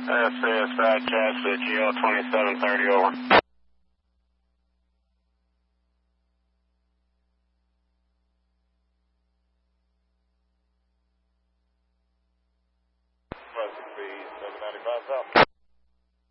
SSI Cats at GL 2730 over. Speed 795 south.